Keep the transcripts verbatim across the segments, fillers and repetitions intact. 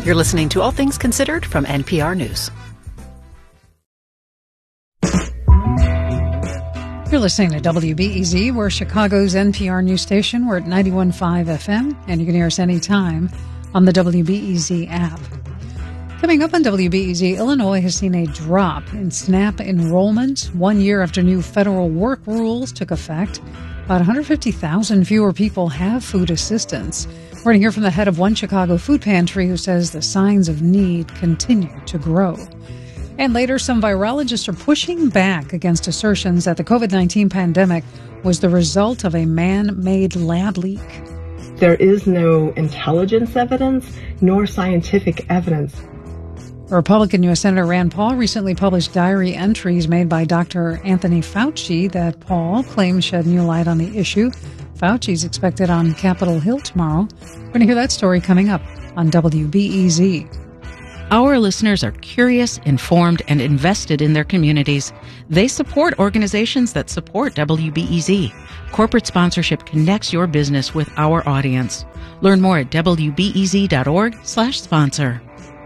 You're listening to All Things Considered from N P R News. You're listening to W B E Z. We're Chicago's N P R news station. We're at ninety-one point five F M, and you can hear us anytime on the W B E Z app. Coming up on W B E Z, Illinois has seen a drop in SNAP enrollment one year after new federal work rules took effect. About one hundred fifty thousand fewer people have food assistance. We're going to hear from the head of one Chicago food pantry who says the signs of need continue to grow. And later, some virologists are pushing back against assertions that the covid nineteen pandemic was the result of a man-made lab leak. There is no intelligence evidence nor scientific evidence. Republican U S Senator Rand Paul recently published diary entries made by Doctor Anthony Fauci that Paul claims shed new light on the issue. Fauci's expected on Capitol Hill tomorrow. We're going to hear that story coming up on W B E Z. Our listeners are curious, informed, and invested in their communities. They support organizations that support W B E Z. Corporate sponsorship connects your business with our audience. Learn more at W B E Z dot org slash sponsor.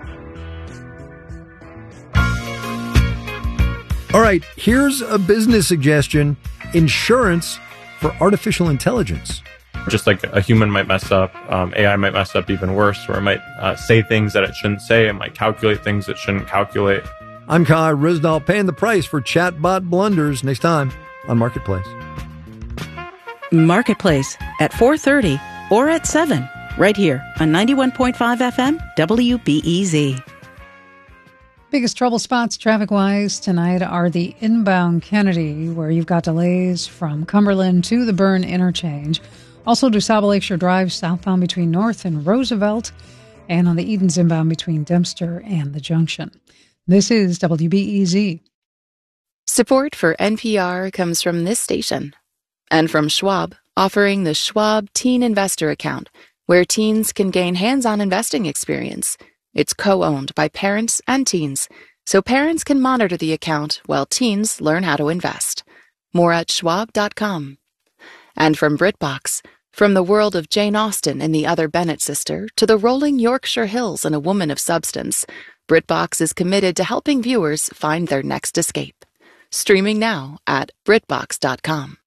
All right, here's a business suggestion. Insurance for artificial intelligence. Just like a human might mess up, um, A I might mess up even worse, or it might uh, say things that it shouldn't say. It might calculate things it shouldn't calculate. I'm Kai Risdall, paying the price for chatbot blunders next time on Marketplace. Marketplace at four thirty or at seven, right here on ninety-one point five F M, W B E Z. Biggest trouble spots traffic-wise tonight are the inbound Kennedy, where you've got delays from Cumberland to the Byrne interchange. Also, DuSable Lakeshore Drive southbound between North and Roosevelt, and on the Edens inbound between Dempster and the Junction. This is W B E Z. Support for N P R comes from this station and from Schwab, offering the Schwab Teen Investor Account, where teens can gain hands-on investing experience. It's co-owned by parents and teens, so parents can monitor the account while teens learn how to invest. More at schwab dot com. And from BritBox, from the world of Jane Austen and the Other Bennet sister to the rolling Yorkshire Hills and A Woman of Substance, BritBox is committed to helping viewers find their next escape. Streaming now at brit box dot com.